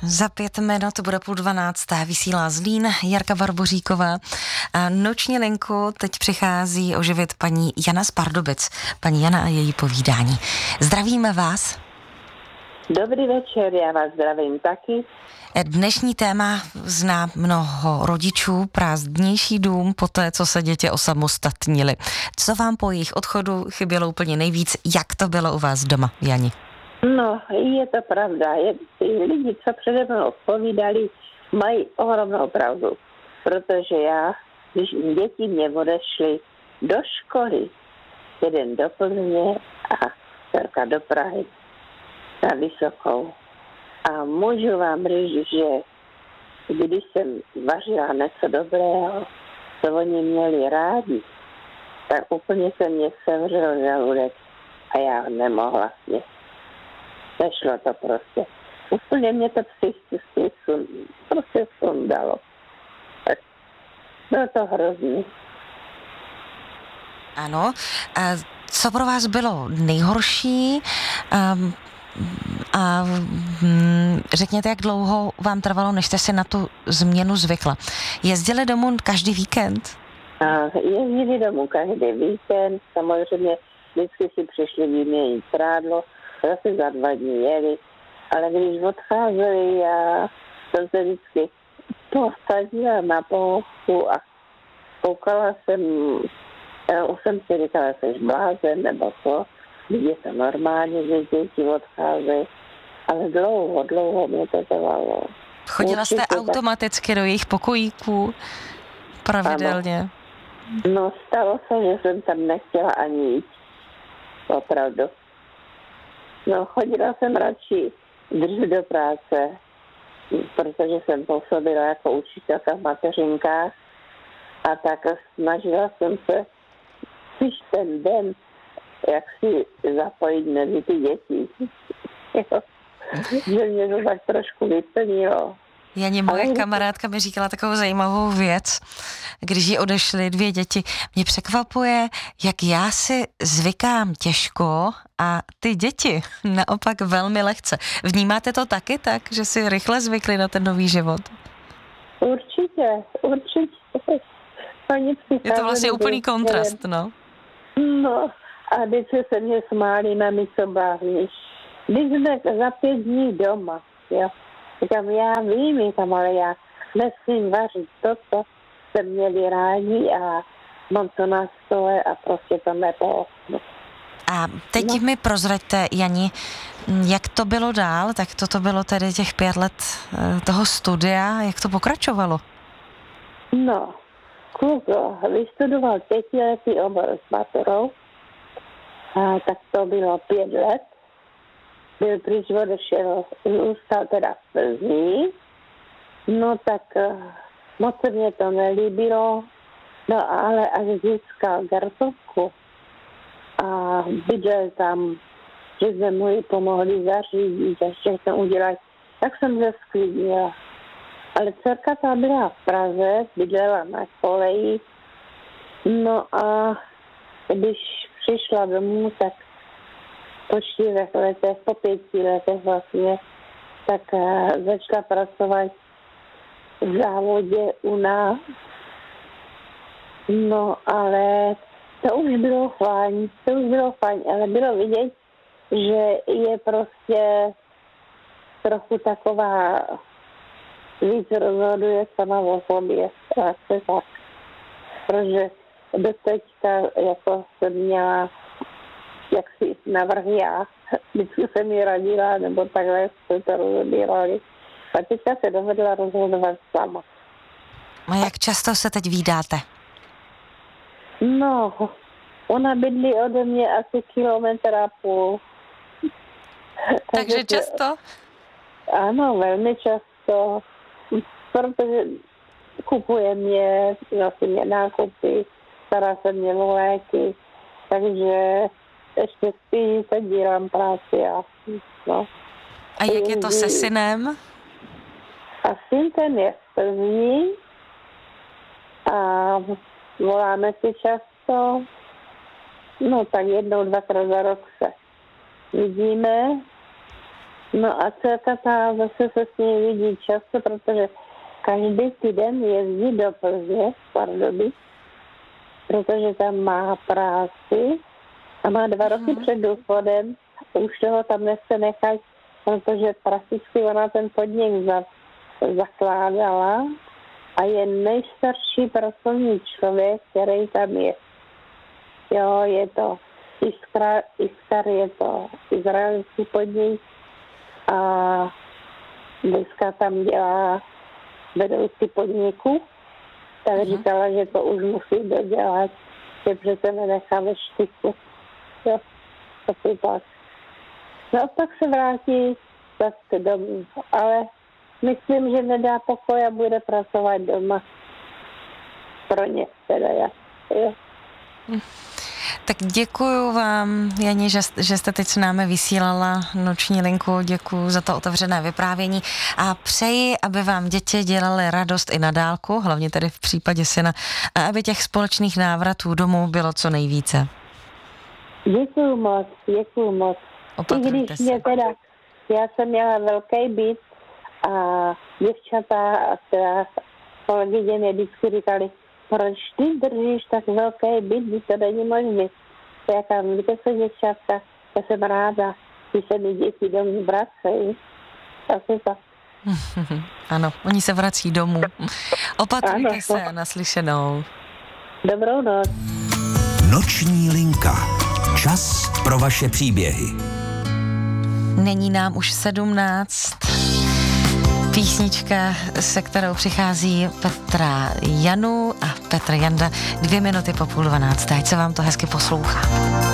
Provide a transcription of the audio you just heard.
Za 5 minut bude 11:30, vysílá Zlín, Jarka Barboříková. A noční linku teď přichází oživit paní Jana z Pardubic. Paní Jana a její povídání. Zdravíme vás. Dobrý večer, já vás zdravím taky. Dnešní téma zná mnoho rodičů, prázdnější dům, poté, co se děti osamostatnili. Co vám po jejich odchodu chybělo úplně nejvíc? Jak to bylo u vás doma, Jani? No, je to pravda. Ty lidi, co přede mnou odpovídali, mají ohromnou pravdu. Protože když děti mě odešly do školy, jeden do Plzně a dcerka do Prahy na Vysokou. A můžu vám říct, že když jsem vařila něco dobrého, co oni měli rádi, tak úplně se mě sevřel žaludek a já nemohla sněst. Nešlo to prostě. Úplně mě to psychicky prostě sundalo. Tak bylo to hrozný. Ano. A co pro vás bylo nejhorší? A řekněte, jak dlouho vám trvalo, než jste si na tu změnu zvykla. Jezdili domů každý víkend? Jezdili domů každý víkend. Samozřejmě vždycky si přišli vyměnit prádlo. Zase za 2 dny jeli. Ale když odcházeli, já jsem se vždycky posadila na pohodu a koukala jsem, už jsem si říkala, že jsi blázen nebo co. Je to normálně, že děti odcházejí, ale dlouho mě to trvalo. Chodila jste automaticky do jejich pokojíků pravidelně? Ano. No, stalo se, že jsem tam nechtěla ani jít. Opravdu. No, chodila jsem radši dřív do práce, protože jsem působila jako učitelka v mateřinkách a tak snažila jsem se když ten den jak si zapojit mezi ty děti. Že mě to tak trošku vyplnilo. Janě, moje kamarádka mi říkala takovou zajímavou věc, když jí odešly 2 děti. Mě překvapuje, jak já si zvykám těžko a ty děti naopak velmi lehce. Vnímáte to taky tak, že si rychle zvykli na ten nový život? Určitě. Je to vlastně úplný kontrast, no. No, a vždycky se mě smáli, mami, co bavíš. Když jsme za 5 dní doma, jo. Říkám, já vím, ale já nesmím vařit to, co se měli rádi a mám to na stole a prostě to nepohnu. A teď mi prozraďte, Jani, jak to bylo dál, tak to bylo tedy těch 5 let toho studia, jak to pokračovalo? No, kluk vystudoval 5letý obor s maturou, tak to bylo 5 let. Byl pryč, odešel, zůstal teda v Plzni. No tak moc se mě to nelíbilo, no ale až získal garsovku a bydlel tam, že jsme mu ji pomohli zařídit a všechno udělat, tak jsem se sklidnila. Ale dcerka ta byla v Praze, bydlela na koleji, no a když přišla domů, tak po 4 letech, po 5 letech vlastně, tak začala pracovat v závodě u nás. No ale to už bylo fajn, ale bylo vidět, že je prostě trochu taková, víc rozhoduje sama o sobě. Tak. Protože do teďka jako jsem měla jak si navrh já. Vždycky jsem ji radila, nebo takhle jsme to rozhodírali. A teďka se dovedla rozhodovat sama. A jak často se teď vídáte? No, ona bydlí ode mě asi 1,5 kilometru. Takže často? Ano, velmi často. Protože kupuje mě, nosí mě nákupy, stará se mě o léky. Takže ještě spíš se dělám práci a no. A jak je to se synem? A syn ten je v Plzni a voláme si často, no tak 1-2krát za rok se vidíme, No a dcerka ta zase se s ní vidí často, protože každý týden jezdí do Plzně, Pardubic, protože tam má práci a má 2 roky před důchodem. Už toho tam nechce nechat, protože prakticky ona ten podnik zakládala a je nejstarší pracovní člověk, který tam je. Jo, je to Iskar, je to izraelský podnik a dneska tam dělá vedoucí podniku, tak říkala, že to už musí dodělat, že přece nenechá ve štyku. Jo, taky tak. No tak se vrátí zase domů, ale myslím, že nedá pokoj a bude pracovat doma. Pro ně teda já. Jo. Tak děkuju vám, Janě, že jste teď s námi vysílala noční linku, děkuju za to otevřené vyprávění a přeji, aby vám děti dělaly radost i na dálku, hlavně tedy v případě syna, a aby těch společných návratů domů bylo co nejvíce. Děkuju moc. Opatrujte I když se. mě teda, já jsem měla velký byt a děvčata, která kolegyně mě vždycky říkali, proč ty držíš tak velký byt, když to není možné. Já tam, víte co, děvčatka, já jsem ráda, když se mi děti domů vracejí. Asi tak. Ano, oni se vrací domů. Opatrujte se, naslyšenou. Dobrou noc. Noční linka. Čas pro vaše příběhy. Není nám už 17. Písnička, se kterou přichází Petra Janu a Petr Janda 2 minuty po 11:30. Ať se vám to hezky poslouchá.